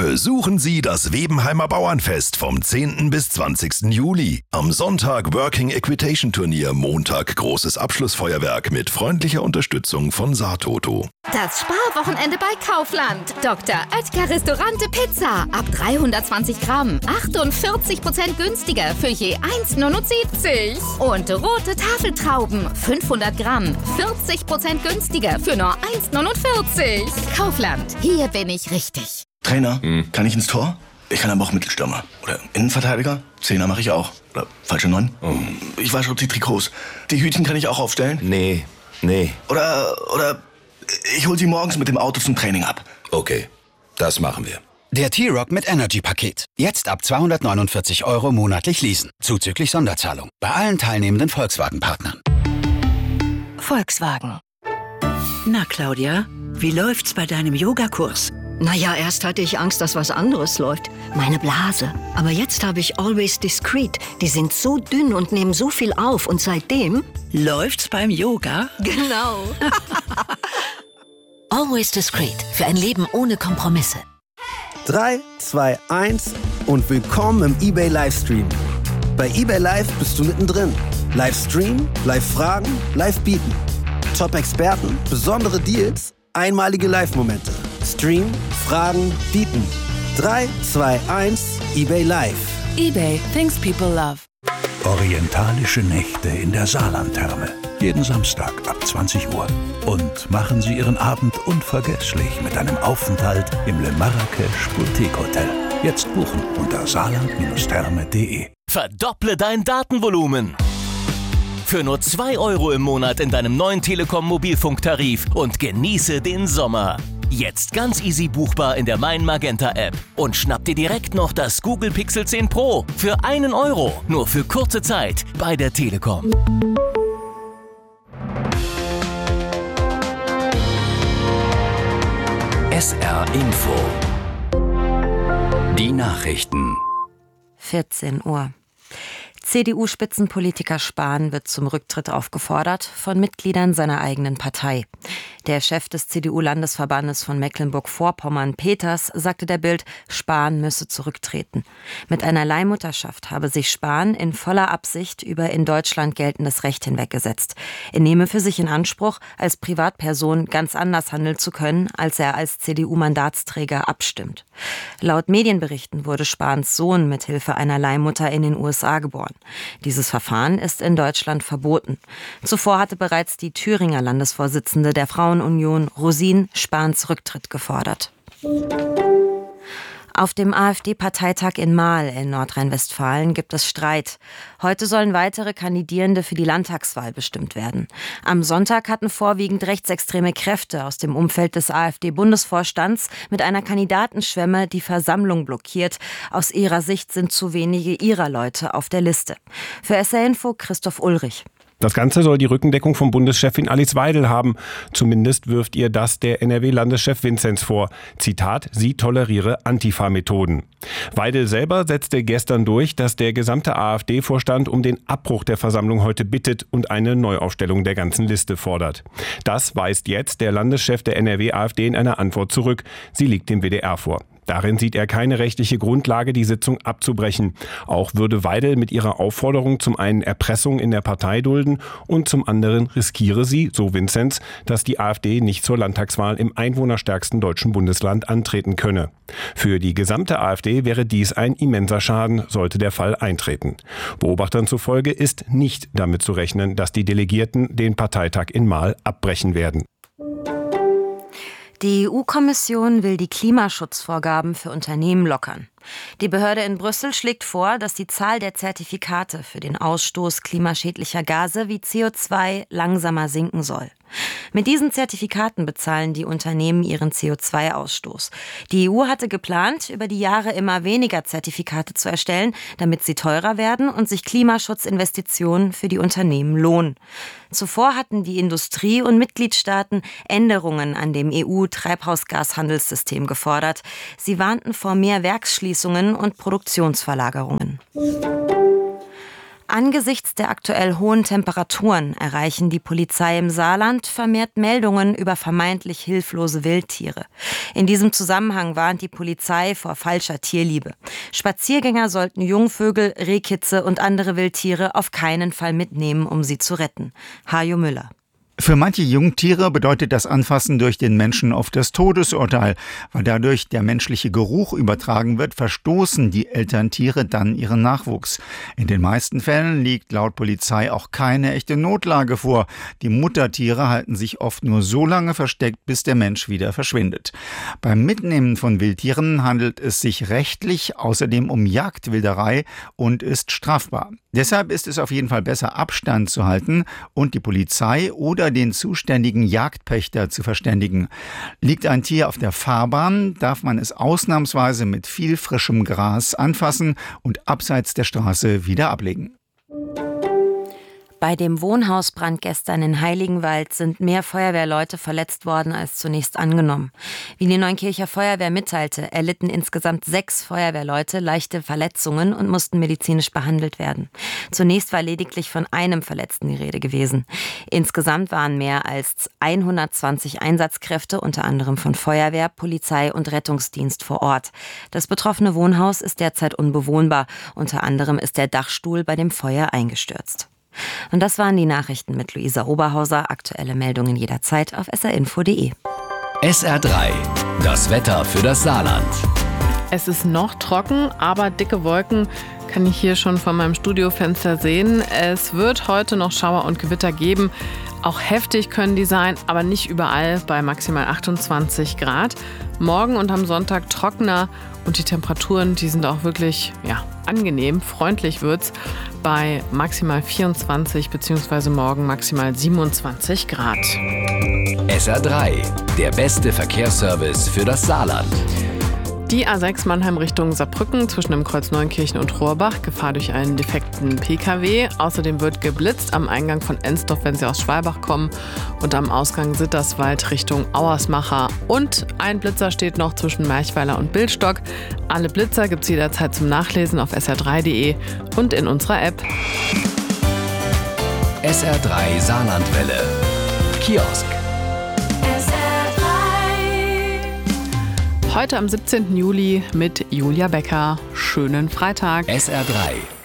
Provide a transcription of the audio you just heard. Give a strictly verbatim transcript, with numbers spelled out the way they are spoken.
Besuchen Sie das Webenheimer Bauernfest vom zehnten bis zwanzigsten Juli. Am Sonntag Working Equitation Turnier, Montag großes Abschlussfeuerwerk mit freundlicher Unterstützung von Saatoto. Das Sparwochenende bei Kaufland. Doktor Oetker Restaurante Pizza. Ab dreihundertzwanzig Gramm. achtundvierzig Prozent günstiger für je eins Komma neunundsiebzig. Und rote Tafeltrauben. fünfhundert Gramm. vierzig Prozent günstiger für nur eins Komma neunundvierzig. Kaufland. Hier bin ich richtig. Trainer, hm. kann ich ins Tor? Ich kann aber auch Mittelstürmer. Oder Innenverteidiger. Zehner mache ich auch. Oder falsche Neun. Oh. Ich wasche die Trikots. Die Hütchen kann ich auch aufstellen? Nee, nee. Oder, oder ich hol sie morgens mit dem Auto zum Training ab. Okay, das machen wir. Der T-Rock mit Energy-Paket. Jetzt ab zweihundertneunundvierzig Euro monatlich leasen. Zuzüglich Sonderzahlung. Bei allen teilnehmenden Volkswagen-Partnern. Volkswagen. Na, Claudia, wie läuft's bei deinem Yogakurs? Naja, erst hatte ich Angst, dass was anderes läuft. Meine Blase. Aber jetzt habe ich Always Discreet. Die sind so dünn und nehmen so viel auf. Und seitdem... Läuft's beim Yoga? Genau. Always Discreet. Für ein Leben ohne Kompromisse. drei, zwei, eins und willkommen im eBay Livestream. Bei eBay Live bist du mittendrin. Livestream, Live-Fragen, Live-Bieten. Top-Experten, besondere Deals, einmalige Live-Momente. Stream, Fragen, Bieten. drei, zwei, eins, eBay Live. eBay, things people love. Orientalische Nächte in der Saarlandtherme. Jeden Samstag ab zwanzig Uhr. Und machen Sie Ihren Abend unvergesslich mit einem Aufenthalt im Le Marrakech Boutique Hotel. Jetzt buchen unter saarland therme punkt de. Verdopple dein Datenvolumen. Für nur zwei Euro im Monat in deinem neuen Telekom-Mobilfunktarif und genieße den Sommer. Jetzt ganz easy buchbar in der Mein Magenta App. Und schnapp dir direkt noch das Google Pixel zehn Pro für einen Euro. Nur für kurze Zeit bei der Telekom. S R Info. Die Nachrichten. vierzehn Uhr. C D U-Spitzenpolitiker Spahn wird zum Rücktritt aufgefordert von Mitgliedern seiner eigenen Partei. Der Chef des C D U-Landesverbandes von Mecklenburg-Vorpommern, Peters, sagte der Bild, Spahn müsse zurücktreten. Mit einer Leihmutterschaft habe sich Spahn in voller Absicht über in Deutschland geltendes Recht hinweggesetzt. Er nehme für sich in Anspruch, als Privatperson ganz anders handeln zu können, als er als C D U-Mandatsträger abstimmt. Laut Medienberichten wurde Spahns Sohn mit Hilfe einer Leihmutter in den U S A geboren. Dieses Verfahren ist in Deutschland verboten. Zuvor hatte bereits die Thüringer Landesvorsitzende der Frauenunion, Rosin, Spahns Rücktritt gefordert. Auf dem AfD-Parteitag in Marl in Nordrhein-Westfalen gibt es Streit. Heute sollen weitere Kandidierende für die Landtagswahl bestimmt werden. Am Sonntag hatten vorwiegend rechtsextreme Kräfte aus dem Umfeld des AfD-Bundesvorstands mit einer Kandidatenschwemme die Versammlung blockiert. Aus ihrer Sicht sind zu wenige ihrer Leute auf der Liste. Für S R Info Christoph Ulrich. Das Ganze soll die Rückendeckung von Bundeschefin Alice Weidel haben. Zumindest wirft ihr das der N R W-Landeschef Vinzenz vor. Zitat, sie toleriere Antifa-Methoden. Weidel selber setzte gestern durch, dass der gesamte AfD-Vorstand um den Abbruch der Versammlung heute bittet und eine Neuaufstellung der ganzen Liste fordert. Das weist jetzt der Landeschef der N R W-AfD in einer Antwort zurück. Sie liegt dem W D R vor. Darin sieht er keine rechtliche Grundlage, die Sitzung abzubrechen. Auch würde Weidel mit ihrer Aufforderung zum einen Erpressung in der Partei dulden und zum anderen riskiere sie, so Vinzenz, dass die AfD nicht zur Landtagswahl im einwohnerstärksten deutschen Bundesland antreten könne. Für die gesamte AfD wäre dies ein immenser Schaden, sollte der Fall eintreten. Beobachtern zufolge ist nicht damit zu rechnen, dass die Delegierten den Parteitag in Marl abbrechen werden. Die E U-Kommission will die Klimaschutzvorgaben für Unternehmen lockern. Die Behörde in Brüssel schlägt vor, dass die Zahl der Zertifikate für den Ausstoß klimaschädlicher Gase wie C O zwei langsamer sinken soll. Mit diesen Zertifikaten bezahlen die Unternehmen ihren C O zwei Ausstoß. Die E U hatte geplant, über die Jahre immer weniger Zertifikate zu erstellen, damit sie teurer werden und sich Klimaschutzinvestitionen für die Unternehmen lohnen. Zuvor hatten die Industrie und Mitgliedstaaten Änderungen an dem E U-Treibhausgashandelssystem gefordert. Sie warnten vor mehr Werksschließungen und Produktionsverlagerungen. Angesichts der aktuell hohen Temperaturen erreichen die Polizei im Saarland vermehrt Meldungen über vermeintlich hilflose Wildtiere. In diesem Zusammenhang warnt die Polizei vor falscher Tierliebe. Spaziergänger sollten Jungvögel, Rehkitze und andere Wildtiere auf keinen Fall mitnehmen, um sie zu retten. Hajo Müller. Für manche Jungtiere bedeutet das Anfassen durch den Menschen oft das Todesurteil. Weil dadurch der menschliche Geruch übertragen wird, verstoßen die Elterntiere dann ihren Nachwuchs. In den meisten Fällen liegt laut Polizei auch keine echte Notlage vor. Die Muttertiere halten sich oft nur so lange versteckt, bis der Mensch wieder verschwindet. Beim Mitnehmen von Wildtieren handelt es sich rechtlich außerdem um Jagdwilderei und ist strafbar. Deshalb ist es auf jeden Fall besser, Abstand zu halten und die Polizei oder den zuständigen Jagdpächter zu verständigen. Liegt ein Tier auf der Fahrbahn, darf man es ausnahmsweise mit viel frischem Gras anfassen und abseits der Straße wieder ablegen. Bei dem Wohnhausbrand gestern in Heiligenwald sind mehr Feuerwehrleute verletzt worden als zunächst angenommen. Wie die Neunkircher Feuerwehr mitteilte, erlitten insgesamt sechs Feuerwehrleute leichte Verletzungen und mussten medizinisch behandelt werden. Zunächst war lediglich von einem Verletzten die Rede gewesen. Insgesamt waren mehr als hundertzwanzig Einsatzkräfte, unter anderem von Feuerwehr, Polizei und Rettungsdienst vor Ort. Das betroffene Wohnhaus ist derzeit unbewohnbar. Unter anderem ist der Dachstuhl bei dem Feuer eingestürzt. Und das waren die Nachrichten mit Luisa Oberhauser. Aktuelle Meldungen jederzeit auf s r info punkt d e. S R drei, das Wetter für das Saarland. Es ist noch trocken, aber dicke Wolken kann ich hier schon von meinem Studiofenster sehen. Es wird heute noch Schauer und Gewitter geben. Auch heftig können die sein, aber nicht überall, bei maximal achtundzwanzig Grad. Morgen und am Sonntag trockener und die Temperaturen, die sind auch wirklich ja, angenehm, freundlich wird's, bei maximal vierundzwanzig bzw. morgen maximal siebenundzwanzig Grad. S R drei, der beste Verkehrsservice für das Saarland. Die A sechs Mannheim Richtung Saarbrücken zwischen dem Kreuz Neunkirchen und Rohrbach, Gefahr durch einen defekten P K W. Außerdem wird geblitzt am Eingang von Ensdorf, wenn Sie aus Schwalbach kommen, und am Ausgang Sitterswald Richtung Auersmacher. Und ein Blitzer steht noch zwischen Merchweiler und Billstock. Alle Blitzer gibt es jederzeit zum Nachlesen auf s r drei punkt d e und in unserer App. S R drei Saarlandwelle. Kiosk. Heute am siebzehnten Juli mit Julia Becker. Schönen Freitag. S R drei.